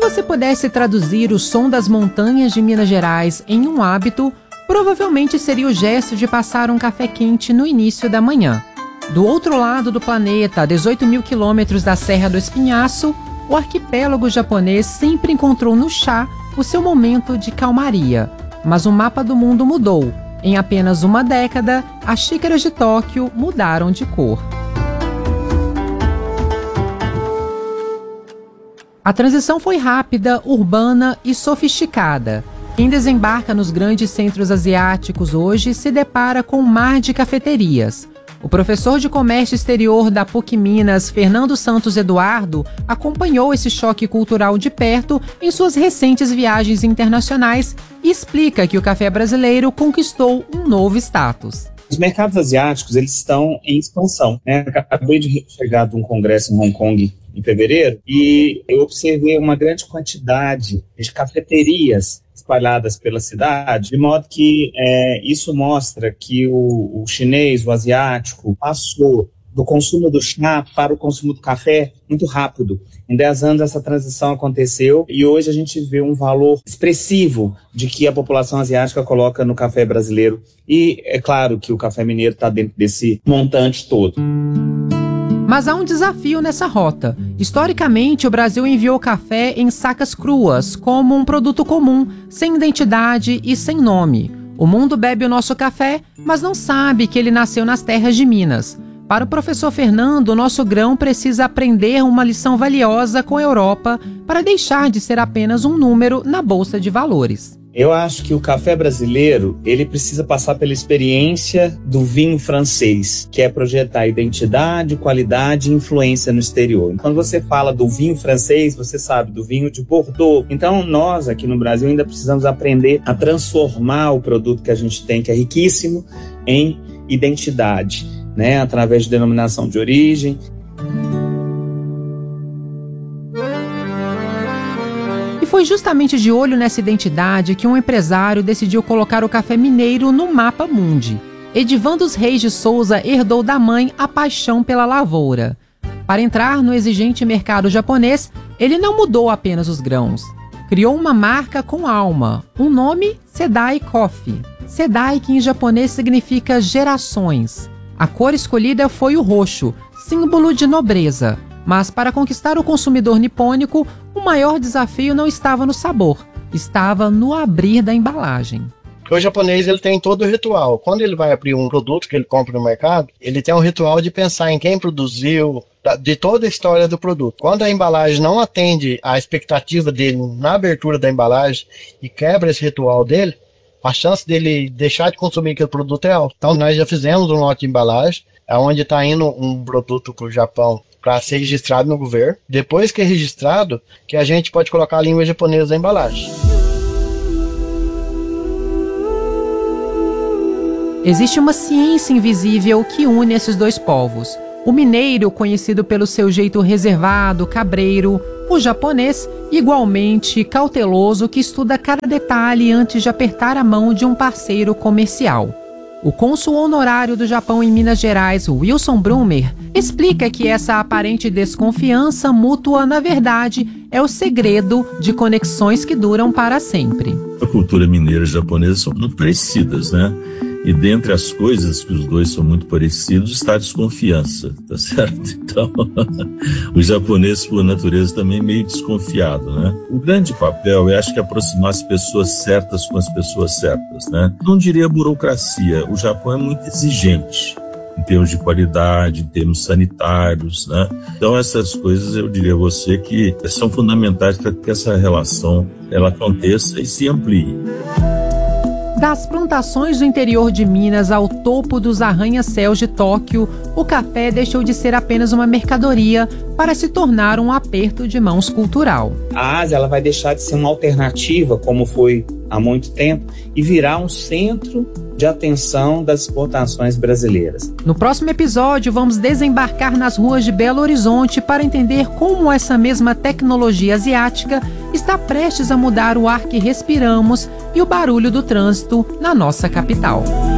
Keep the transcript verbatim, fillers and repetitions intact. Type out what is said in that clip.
você pudesse traduzir o som das montanhas de Minas Gerais em um hábito, provavelmente seria o gesto de passar um café quente no início da manhã. Do outro lado do planeta, a dezoito mil quilômetros da Serra do Espinhaço, o arquipélago japonês sempre encontrou no chá o seu momento de calmaria. Mas o mapa do mundo mudou. Em apenas uma década, as xícaras de Tóquio mudaram de cor. A transição foi rápida, urbana e sofisticada. Quem desembarca nos grandes centros asiáticos hoje se depara com um mar de cafeterias. O professor de comércio exterior da PUC Minas, Fernando Santos Eduardo, acompanhou esse choque cultural de perto em suas recentes viagens internacionais e explica que o café brasileiro conquistou um novo status. Os mercados asiáticos, eles estão em expansão, né? Acabei de chegar de um congresso em Hong Kong em fevereiro e eu observei uma grande quantidade de cafeterias espalhadas pela cidade, de modo que é, isso mostra que o, o chinês, o asiático, passou do consumo do chá para o consumo do café muito rápido. Em dez anos essa transição aconteceu e hoje a gente vê um valor expressivo de que a população asiática coloca no café brasileiro. E é claro que o café mineiro está dentro desse montante todo. Mas há um desafio nessa rota. Historicamente, o Brasil enviou café em sacas cruas, como um produto comum, sem identidade e sem nome. O mundo bebe o nosso café, mas não sabe que ele nasceu nas terras de Minas. Para o professor Fernando, o nosso grão precisa aprender uma lição valiosa com a Europa para deixar de ser apenas um número na Bolsa de Valores. Eu acho que o café brasileiro, ele precisa passar pela experiência do vinho francês, que é projetar identidade, qualidade e influência no exterior. Quando você fala do vinho francês, você sabe do vinho de Bordeaux. Então nós aqui no Brasil ainda precisamos aprender a transformar o produto que a gente tem, que é riquíssimo, em identidade, né? Através de denominação de origem. Foi justamente de olho nessa identidade que um empresário decidiu colocar o café mineiro no mapa mundi. Edivan dos Reis de Souza herdou da mãe a paixão pela lavoura. Para entrar no exigente mercado japonês, ele não mudou apenas os grãos. Criou uma marca com alma, um nome Sedai Coffee. Sedai, que em japonês significa gerações. A cor escolhida foi o roxo, símbolo de nobreza. Mas para conquistar o consumidor nipônico, o maior desafio não estava no sabor, estava no abrir da embalagem. O japonês ele tem todo o ritual. Quando ele vai abrir um produto que ele compra no mercado, ele tem um ritual de pensar em quem produziu, de toda a história do produto. Quando a embalagem não atende à expectativa dele na abertura da embalagem e quebra esse ritual dele, a chance dele deixar de consumir aquele produto é alta. Então nós já fizemos um lote de embalagem, onde está indo um produto para o Japão para ser registrado no governo. Depois que é registrado, que a gente pode colocar a língua japonesa na embalagem. Existe uma ciência invisível que une esses dois povos. O mineiro, conhecido pelo seu jeito reservado, cabreiro. O japonês, igualmente cauteloso, que estuda cada detalhe antes de apertar a mão de um parceiro comercial. O cônsul honorário do Japão em Minas Gerais, Wilson Brumer, explica que essa aparente desconfiança mútua, na verdade, é o segredo de conexões que duram para sempre. A cultura mineira e japonesa são muito parecidas, né? E dentre as coisas que os dois são muito parecidos está a desconfiança, tá certo? Então, o japonês, por natureza, também é meio desconfiado, né? O grande papel é, acho que, aproximar as pessoas certas com as pessoas certas, né? Não diria burocracia, o Japão é muito exigente em termos de qualidade, em termos sanitários, né? Então, essas coisas, eu diria a você, que são fundamentais para que essa relação ela aconteça e se amplie. Das plantações do interior de Minas ao topo dos arranha-céus de Tóquio, o café deixou de ser apenas uma mercadoria para se tornar um aperto de mãos cultural. A Ásia ela vai deixar de ser uma alternativa, como foi há muito tempo, e virar um centro de atenção das exportações brasileiras. No próximo episódio, vamos desembarcar nas ruas de Belo Horizonte para entender como essa mesma tecnologia asiática está prestes a mudar o ar que respiramos e o barulho do trânsito na nossa capital.